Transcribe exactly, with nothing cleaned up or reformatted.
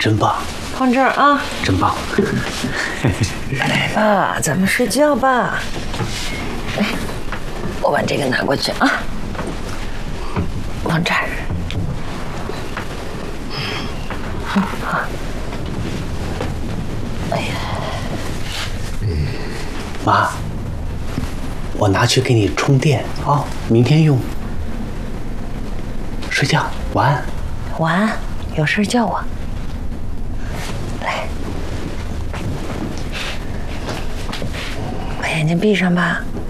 真棒。 放这儿啊， 真棒。 来吧，咱们睡觉吧。来，我把这个拿过去啊，放这儿。好。哎呀， 妈，我拿去给你充电啊，明天用。睡觉，晚安。 晚安，有事叫我。来，把眼睛闭上吧。